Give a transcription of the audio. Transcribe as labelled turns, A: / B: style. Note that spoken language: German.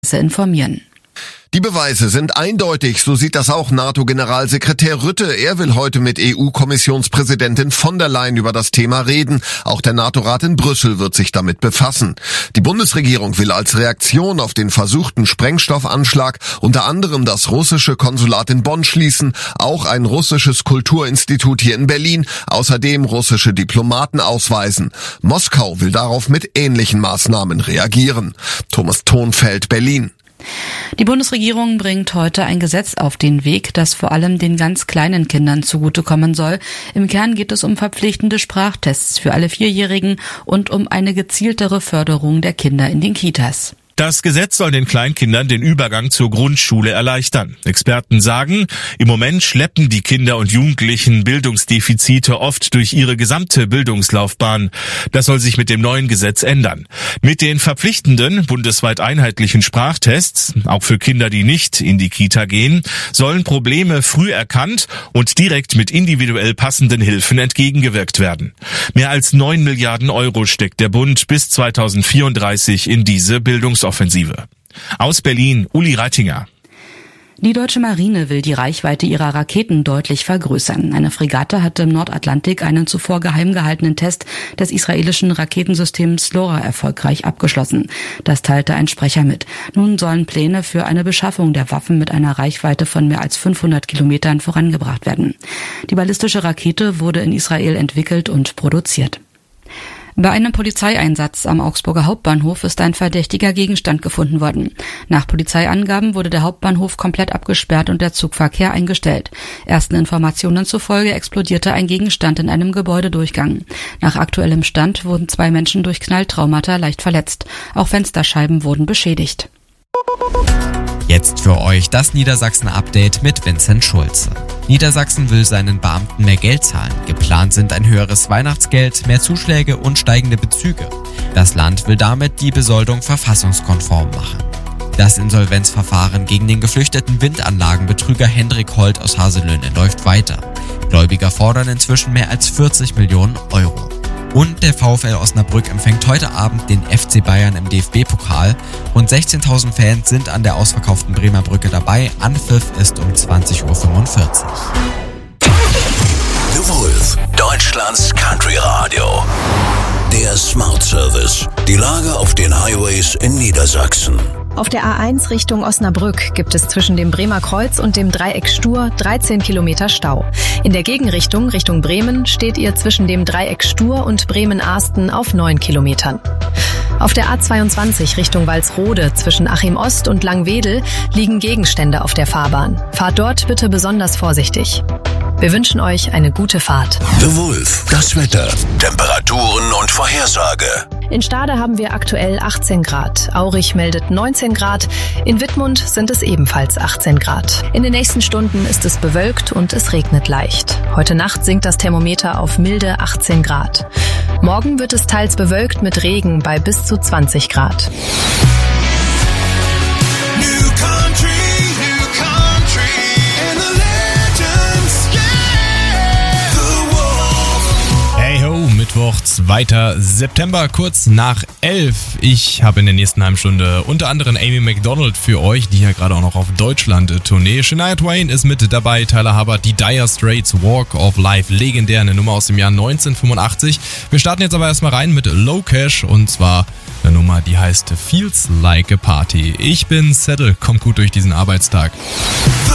A: informieren.
B: Die Beweise sind eindeutig, so sieht das auch NATO-Generalsekretär Rutte. Er will heute mit EU-Kommissionspräsidentin von der Leyen über das Thema reden. Auch der NATO-Rat in Brüssel wird sich damit befassen. Die Bundesregierung will als Reaktion auf den versuchten Sprengstoffanschlag unter anderem das russische Konsulat in Bonn schließen, auch ein russisches Kulturinstitut hier in Berlin, außerdem russische Diplomaten ausweisen. Moskau will darauf mit ähnlichen Maßnahmen reagieren. Thomas Thonfeld, Berlin.
A: Die Bundesregierung bringt heute ein Gesetz auf den Weg, das vor allem den ganz kleinen Kindern zugutekommen soll. Im Kern geht es um verpflichtende Sprachtests für alle Vierjährigen und um eine gezieltere Förderung der Kinder in den Kitas.
C: Das Gesetz soll den Kleinkindern den Übergang zur Grundschule erleichtern. Experten sagen, im Moment schleppen die Kinder und Jugendlichen Bildungsdefizite oft durch ihre gesamte Bildungslaufbahn. Das soll sich mit dem neuen Gesetz ändern. Mit den verpflichtenden, bundesweit einheitlichen Sprachtests, auch für Kinder, die nicht in die Kita gehen, sollen Probleme früh erkannt und direkt mit individuell passenden Hilfen entgegengewirkt werden. Mehr als 9 Milliarden Euro steckt der Bund bis 2034 in diese Bildungsoffensive. Aus Berlin, Uli Reitinger.
A: Die deutsche Marine will die Reichweite ihrer Raketen deutlich vergrößern. Eine Fregatte hatte im Nordatlantik einen zuvor geheim gehaltenen Test des israelischen Raketensystems LoRa erfolgreich abgeschlossen. Das teilte ein Sprecher mit. Nun sollen Pläne für eine Beschaffung der Waffen mit einer Reichweite von mehr als 500 Kilometern vorangebracht werden. Die ballistische Rakete wurde in Israel entwickelt und produziert. Bei einem Polizeieinsatz am Augsburger Hauptbahnhof ist ein verdächtiger Gegenstand gefunden worden. Nach Polizeiangaben wurde der Hauptbahnhof komplett abgesperrt und der Zugverkehr eingestellt. Ersten Informationen zufolge explodierte ein Gegenstand in einem Gebäudedurchgang. Nach aktuellem Stand wurden 2 Menschen durch Knalltraumata leicht verletzt. Auch Fensterscheiben wurden beschädigt.
D: Jetzt für euch das Niedersachsen-Update mit Vincent Schulze. Niedersachsen will seinen Beamten mehr Geld zahlen. Geplant sind ein höheres Weihnachtsgeld, mehr Zuschläge und steigende Bezüge. Das Land will damit die Besoldung verfassungskonform machen. Das Insolvenzverfahren gegen den geflüchteten Windanlagenbetrüger Hendrik Holt aus Haselünne läuft weiter. Gläubiger fordern inzwischen mehr als 40 Millionen Euro. Und der VfL Osnabrück empfängt heute Abend den FC Bayern im DFB-Pokal. Rund 16.000 Fans sind an der ausverkauften Bremer Brücke dabei. Anpfiff ist um 20:45 Uhr.
E: The Wolf, Deutschlands Country Radio. Der Smart Service. Die Lage auf den Highways in Niedersachsen.
F: Auf der A1 Richtung Osnabrück gibt es zwischen dem Bremer Kreuz und dem Dreieck Stur 13 Kilometer Stau. In der Gegenrichtung, Richtung Bremen, steht ihr zwischen dem Dreieck Stur und Bremen-Ahsten auf 9 Kilometern. Auf der A22 Richtung Walsrode zwischen Achim Ost und Langwedel liegen Gegenstände auf der Fahrbahn. Fahrt dort bitte besonders vorsichtig. Wir wünschen euch eine gute Fahrt.
E: The Wolf, das Wetter, Temperaturen und Vorhersage.
F: In Stade haben wir aktuell 18 Grad. Aurich meldet 19 Grad. In Wittmund sind es ebenfalls 18 Grad. In den nächsten Stunden ist es bewölkt und es regnet leicht. Heute Nacht sinkt das Thermometer auf milde 18 Grad. Morgen wird es teils bewölkt mit Regen bei bis zu 20 Grad.
G: Mittwoch, 2. September, kurz nach 11. Ich habe in der nächsten halben Stunde unter anderem Amy Macdonald für euch, die ja gerade auch noch auf Deutschland-Tournee. Shania Twain ist mit dabei, Tyler Hubbard, die Dire Straits, Walk of Life, legendär, eine Nummer aus dem Jahr 1985. Wir starten jetzt aber erstmal rein mit Low Cash und zwar eine Nummer, die heißt Feels Like a Party. Ich bin Settle, kommt gut durch diesen Arbeitstag.